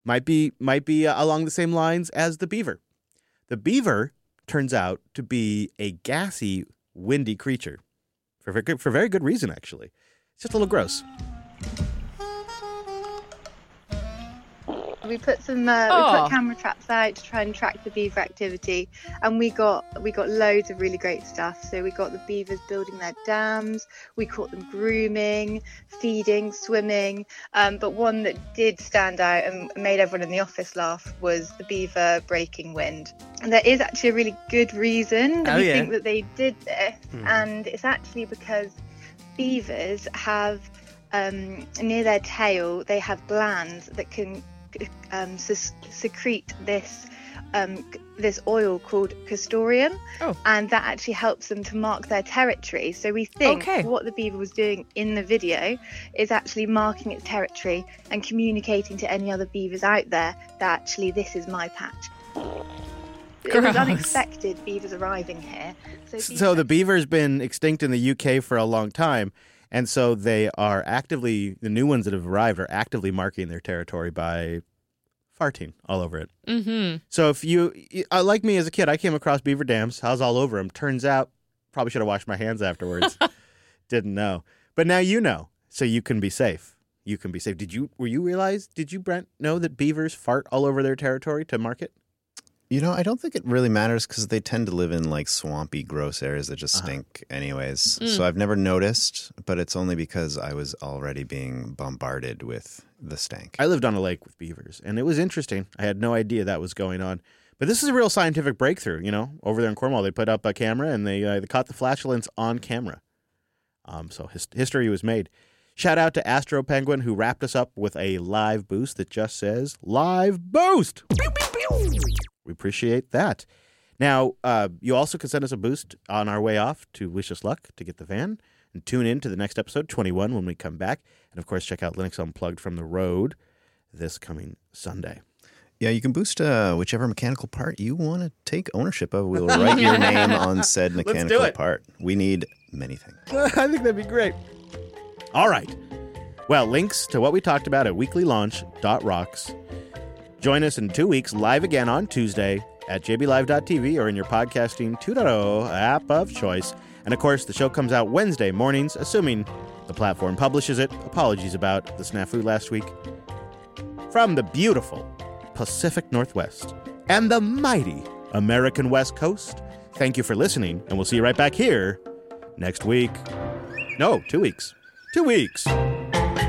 Might be along the same lines as the beaver. The beaver turns out to be a gassy, windy creature for very good reason, actually. It's just a little gross. We put camera traps out to try and track the beaver activity, and we got loads of really great stuff. So we got the beavers building their dams, we caught them grooming, feeding, swimming, but one that did stand out and made everyone in the office laugh was the beaver breaking wind. And there is actually a really good reason that we think that they did this, and it's actually because beavers have near their tail they have glands that can secrete this oil called castoreum, and that actually helps them to mark their territory. So we think what the beaver was doing in the video is actually marking its territory and communicating to any other beavers out there that actually this is my patch. It was unexpected, beavers arriving here. So the beaver's been extinct in the UK for a long time. And so they are the new ones that have arrived are actively marking their territory by farting all over it. Mm-hmm. So if like me as a kid, I came across beaver dams. I was all over them. Turns out, probably should have washed my hands afterwards. Didn't know. But now you know, so you can be safe. You can be safe. Did you, Brent, know that beavers fart all over their territory to mark it? I don't think it really matters because they tend to live in like swampy, gross areas that just stink anyways. So I've never noticed, but it's only because I was already being bombarded with the stank. I lived on a lake with beavers, and it was interesting. I had no idea that was going on. But this is a real scientific breakthrough, Over there in Cornwall, they put up a camera, and they caught the flatulence on camera. So history was made. Shout out to Astro Penguin, who wrapped us up with a live boost that just says, Live Boost! Pew, pew, pew. We appreciate that. Now, you also can send us a boost on our way off to wish us luck to get the van. And tune in to the next episode, 21, when we come back. And, of course, check out Linux Unplugged from the road this coming Sunday. Yeah, you can boost whichever mechanical part you want to take ownership of. We'll write your name on said mechanical part. We need many things. I think that'd be great. All right. Well, links to what we talked about at weeklylaunch.rocks. Join us in 2 weeks live again on Tuesday at jblive.tv or in your podcasting 2.0 app of choice. And, of course, the show comes out Wednesday mornings, assuming the platform publishes it. Apologies about the snafu last week. From the beautiful Pacific Northwest and the mighty American West Coast, thank you for listening, and we'll see you right back here next week. No, 2 weeks. 2 weeks.